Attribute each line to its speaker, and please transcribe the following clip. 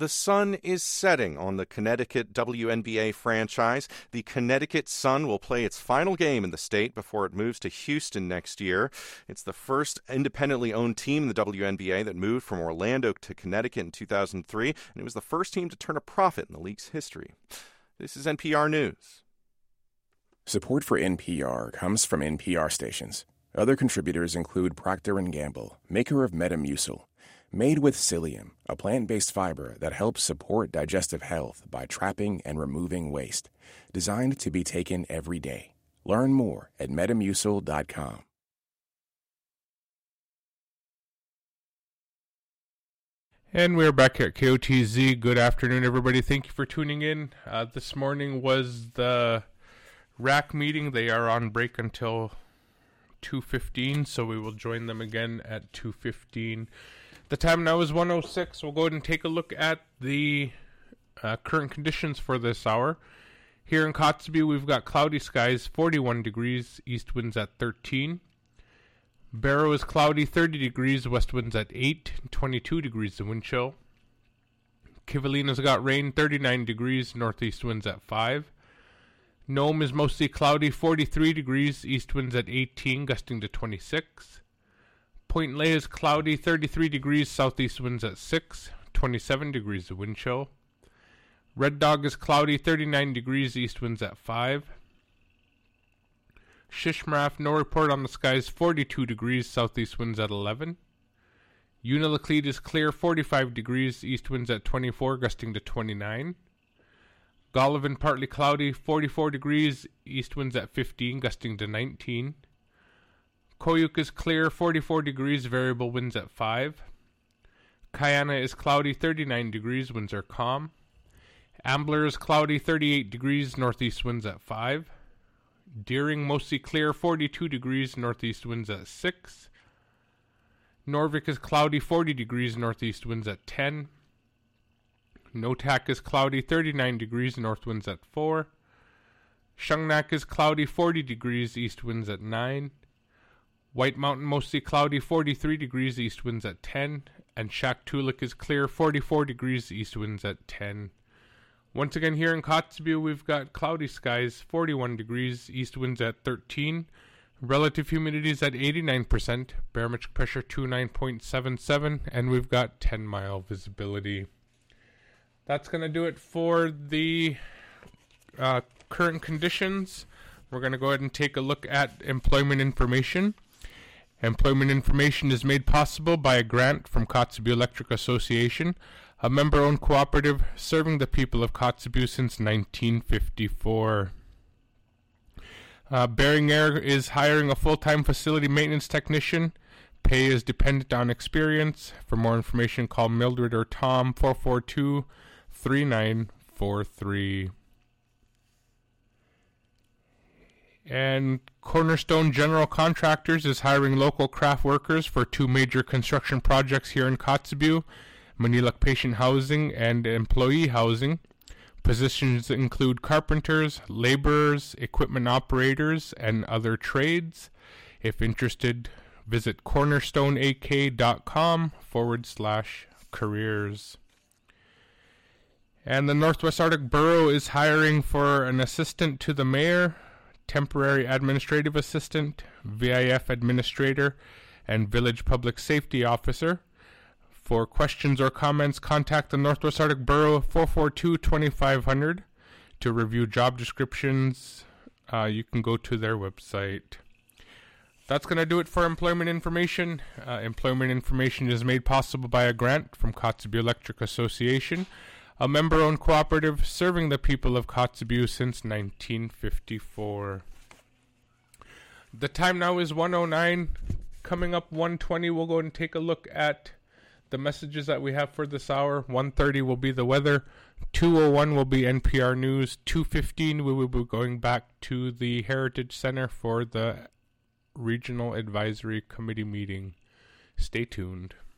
Speaker 1: The sun is setting on the Connecticut WNBA franchise. The Connecticut Sun will play its final game in the state before it moves to Houston next year. It's the first independently owned team in the WNBA that moved from Orlando to Connecticut in 2003, and it was the first team to turn a profit in the league's history. This is NPR News.
Speaker 2: Support for NPR comes from NPR stations. Other contributors include Procter & Gamble, maker of Metamucil, made with psyllium, a plant-based fiber that helps support digestive health by trapping and removing waste. Designed to be taken every day. Learn more at Metamucil.com.
Speaker 3: And we're back at KOTZ. Good afternoon, everybody. Thank you for tuning in. This morning was the RAC meeting. They are on break until 2:15, so we will join them again at 2:15. The time now is 1:06. We'll go ahead and take a look at the current conditions for this hour. Here in Kotzebue, we've got cloudy skies, 41 degrees, east winds at 13. Barrow is cloudy, 30 degrees, west winds at 8, 22 degrees the wind chill. Kivalina's got rain, 39 degrees, northeast winds at 5. Nome is mostly cloudy, 43 degrees, east winds at 18, gusting to 26. Point Lay is cloudy, 33 degrees, southeast winds at 6, 27 degrees the wind chill. Red Dog is cloudy, 39 degrees, east winds at 5. Shishmaref, no report on the skies, 42 degrees, southeast winds at 11. Unalakleet is clear, 45 degrees, east winds at 24, gusting to 29. Golovin partly cloudy, 44 degrees, east winds at 15, gusting to 19. Koyuk is clear, 44 degrees, variable winds at 5. Kayana is cloudy, 39 degrees, winds are calm. Ambler is cloudy, 38 degrees, northeast winds at 5. Deering mostly clear, 42 degrees, northeast winds at 6. Norvik is cloudy, 40 degrees, northeast winds at 10. Notak is cloudy, 39 degrees, north winds at 4. Shungnak is cloudy, 40 degrees, east winds at 9. White Mountain mostly cloudy, 43 degrees, east winds at 10. And Shaktoolik is clear, 44 degrees, east winds at 10. Once again, here in Kotzebue, we've got cloudy skies, 41 degrees, east winds at 13. Relative humidity is at 89%, barometric pressure 29.77, and we've got 10-mile visibility. That's going to do it for the current conditions. We're going to go ahead and take a look at employment information. Employment information is made possible by a grant from Kotzebue Electric Association, a member-owned cooperative serving the people of Kotzebue since 1954. Bering Air is hiring a full-time facility maintenance technician. Pay is dependent on experience. For more information, call Mildred or Tom, 442-3943. And Cornerstone General Contractors is hiring local craft workers for 2 major construction projects here in Kotzebue, Maniluk Patient Housing and Employee Housing. Positions include carpenters, laborers, equipment operators, and other trades. If interested, visit cornerstoneak.com/careers. And the Northwest Arctic Borough is hiring for an assistant to the mayor, temporary administrative assistant, VIF administrator, and village public safety officer. For questions or comments, contact the Northwest Arctic Borough 442-2500. To review job descriptions, you can go to their website. That's going to do it for employment information. Employment information is made possible by a grant from Kotzebue Electric Association, a member-owned cooperative serving the people of Kotzebue since 1954. The time now is 1:09. Coming up 1:20, we'll go and take a look at the messages that we have for this hour. 1:30 will be the weather. 2:01 will be NPR News. 2:15 we will be going back to the Heritage Center for the Regional Advisory Committee meeting. Stay tuned.